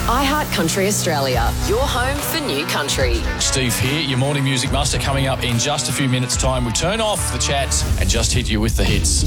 iHeart Country Australia, your home for new country. Steve here, your morning music master, coming up in just a few minutes' time. We turn off the chats and just hit you with the hits.